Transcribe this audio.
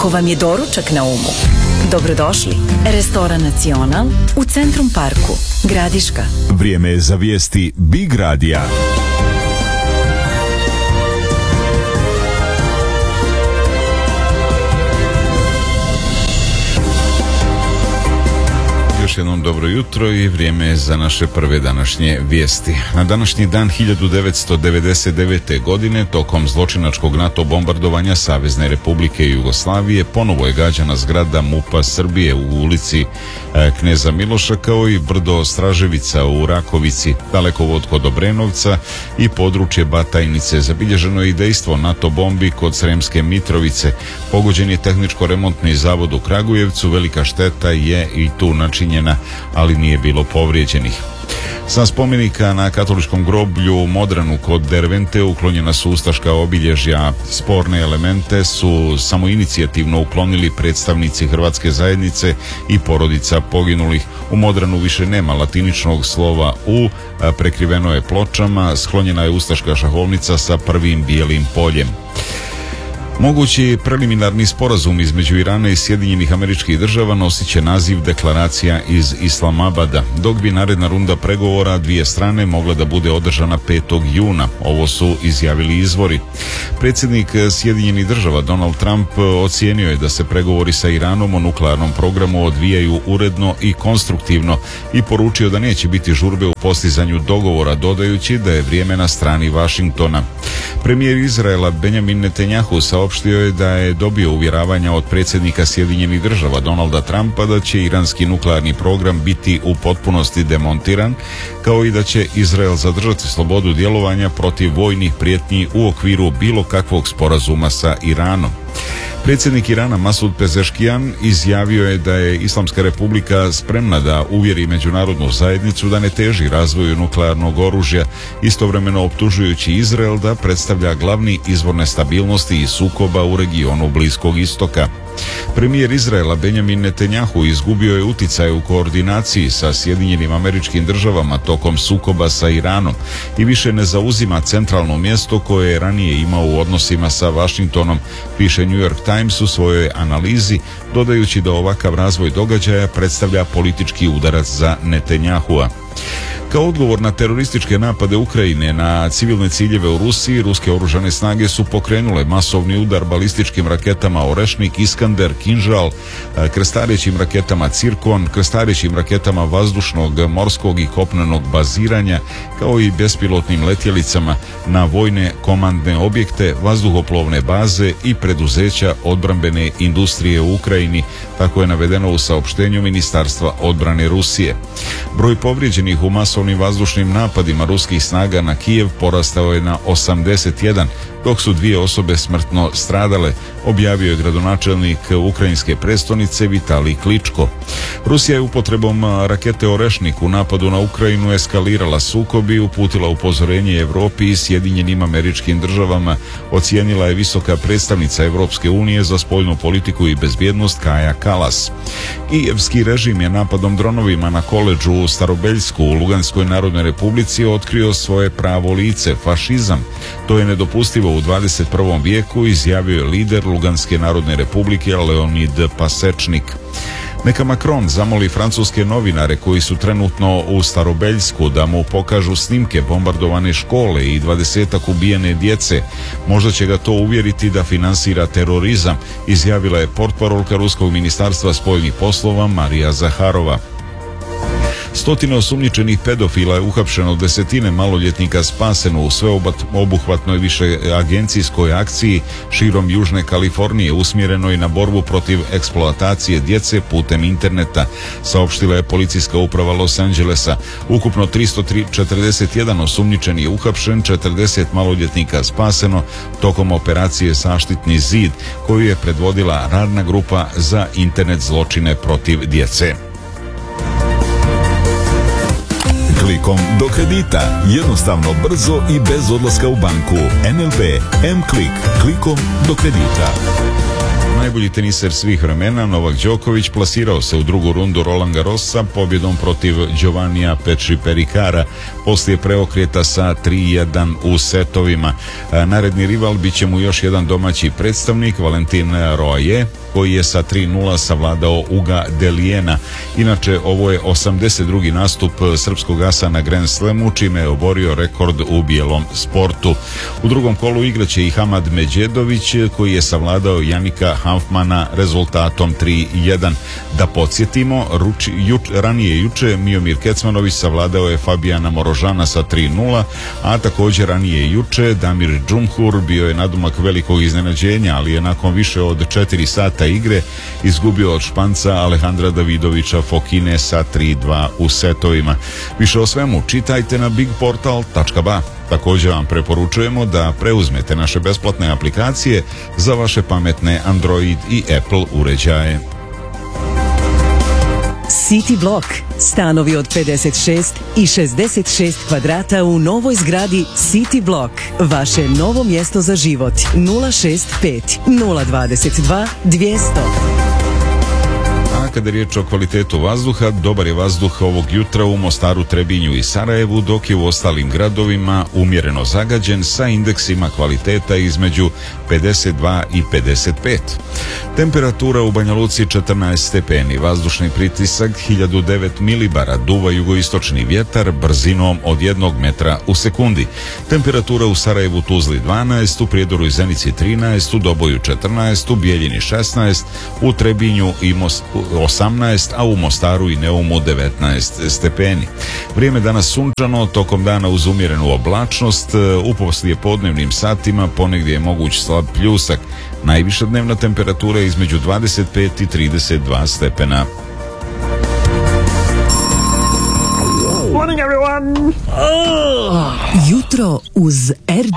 Ako vam je doručak na umu, dobrodošli. Restoran Nacional u Centrum Parku, Gradiška. Vrijeme je za vijesti Big Radija. Još jednom dobro jutro i vrijeme je za naše prve današnje vijesti. Na današnji dan 1999. godine tokom zločinačkog NATO bombardovanja Savezne Republike Jugoslavije ponovo je gađana zgrada MUP-a Srbije u ulici Kneza Miloša, kao i brdo Straževica u Rakovici, dalekovod kod Obrenovca i područje Batajnice. Zabilježeno je i dejstvo NATO bombi kod Sremske Mitrovice. Pogođen je tehničko-remontni zavod u Kragujevcu. Velika šteta je i tu načinjena, ali nije bilo povrijeđenih. Sa spomenika na katoličkom groblju Modranu kod Dervente uklonjena su ustaška obilježja. Sporne elemente su samoinicijativno uklonili predstavnici Hrvatske zajednice i porodica poginulih. U Modranu više nema latiničnog slova U, prekriveno je pločama, sklonjena je ustaška šahovnica sa prvim bijelim poljem. Mogući preliminarni sporazum između Irana i Sjedinjenih Američkih Država nosit će naziv Deklaracija iz Islamabada, dok bi naredna runda pregovora dvije strane mogla da bude održana 5. juna. Ovo su izjavili izvori. Predsjednik Sjedinjenih Država Donald Trump ocijenio je da se pregovori sa Iranom o nuklearnom programu odvijaju uredno i konstruktivno i poručio da neće biti žurbe u postizanju dogovora, dodajući da je vrijeme na strani Vašingtona. Premijer Izraela Benjamin Netanjahu saopštio je da je dobio uvjeravanja od predsjednika Sjedinjenih Država Donalda Trumpa da će iranski nuklearni program biti u potpunosti demontiran, kao i da će Izrael zadržati slobodu djelovanja protiv vojnih prijetnji u okviru bilo kakvog sporazuma sa Iranom. Predsjednik Irana Masud Pezeškijan izjavio je da je Islamska republika spremna da uvjeri međunarodnu zajednicu da ne teži razvoju nuklearnog oružja, istovremeno optužujući Izrael da predstavlja glavni izvor nestabilnosti i sukoba u regionu Bliskog istoka. Premijer Izraela Benjamin Netanjahu izgubio je uticaj u koordinaciji sa Sjedinjenim Američkim Državama tokom sukoba sa Iranom i više ne zauzima centralno mjesto koje je ranije imao u odnosima sa Vašingtonom, piše New York Times u svojoj analizi, dodajući da ovakav razvoj događaja predstavlja politički udarac za Netanjahua. Kao odgovor na terorističke napade Ukrajine na civilne ciljeve u Rusiji, ruske oružane snage su pokrenule masovni udar balističkim raketama Orešnik, Iskander, Kinžal, krstarećim raketama Cirkon, krstarećim raketama vazdušnog, morskog i kopnenog baziranja, kao i bespilotnim letjelicama na vojne komandne objekte, vazduhoplovne baze i preduzeća odbrambene industrije u Ukrajini, tako je navedeno u saopštenju Ministarstva odbrane Rusije. Broj povrijeđenih u masovnim vazdušnim napadima ruskih snaga na Kijev porastao je na 81, dok su 2 osobe smrtno stradale, objavio je gradonačelnik ukrajinske prestonice Vitalij Kličko. Rusija je upotrebom rakete Orešnik u napadu na Ukrajinu eskalirala sukob i uputila upozorenje Europi i Sjedinjenim Američkim Državama, ocijenila je visoka predstavnica Europske unije za spoljnu politiku i bezbjednost Kaja Kalas. Kijevski režim je napadom dronovima na koledžu u Starobeljsku u Luganskoj Narodnoj Republici otkrio svoje pravo lice, fašizam. To je nedopustivo u 21. vijeku, izjavio je lider Luganske Narodne Republike Leonid Pasečnik. Neka Macron zamoli francuske novinare koji su trenutno u Starobeljsku da mu pokažu snimke bombardovane škole i 20 ubijene djece. Možda će ga to uvjeriti da finansira terorizam, izjavila je portparolka Ruskog ministarstva spoljnih poslova Marija Zaharova. Stotine osumnjičenih pedofila je uhapšeno, desetine maloljetnika spaseno u sveobuhvatnoj višeagencijskoj akciji širom Južne Kalifornije usmjerenoj na borbu protiv eksploatacije djece putem interneta, saopštila je policijska uprava Los Angelesa. Ukupno 341 osumnjičen je uhapšen, 40 maloljetnika spaseno tokom operacije Zaštitni zid, koju je predvodila radna grupa za internet zločine protiv djece. Klikom do kredita. Jednostavno, brzo i bez odlaska u banku. NLB M-Klik. Klikom do kredita. najbolji teniser svih vremena Novak Đoković plasirao se u drugu rundu Roland Garrosa pobjedom protiv Giovannija Perikara poslije preokreta sa 3-1 u setovima. Naredni rival bit će mu još jedan domaći predstavnik, Valentin Roaje, koji je sa 3-0 savladao Uga Delijena. Inače, ovo je 82. nastup srpskog asa na Grand Slamu, čime je oborio rekord u bijelom sportu. U drugom kolu igraće i Hamad Međedović, koji je savladao Janika Hanfmana rezultatom 3-1. Da podsjetimo, ranije juče Miomir Kecmanović savladao je Fabijana Morožana sa 3-0, a također ranije juče Damir Džumhur bio je nadomak velikog iznenađenja, ali je nakon više od 4 sata igre izgubio od Španca Alejandra Davidovića Fokine sa 3-2 u setovima. Više o svemu čitajte na bigportal.ba. Također vam preporučujemo da preuzmete naše besplatne aplikacije za vaše pametne Android i Apple uređaje. City Block. Stanovi od 56 i 66 kvadrata u novoj zgradi City Block. Vaše novo mjesto za život. 065 022 200. Kada je riječ o kvalitetu vazduha, dobar je vazduh ovog jutra u Mostaru, Trebinju i Sarajevu, dok je u ostalim gradovima umjereno zagađen sa indeksima kvaliteta između 52 i 55. Temperatura u Banja Luci 14 stepeni, vazdušni pritisak 1009 milibara, duva jugoistočni vjetar brzinom od 1 metra u sekundi. Temperatura u Sarajevu, Tuzli 12, u Prijedoru i Zenici 13, u Doboju 14, u Bijeljini 16, u Trebinju i 18, a u Mostaru i Neumu 19 stepeni. Vrijeme danas sunčano, tokom dana uz umjerenu oblačnost, u poslijepodnevnim satima ponegdje je moguć slab pljusak. Najviša dnevna temperatura je između 25 i 32 stepena. Jutro uz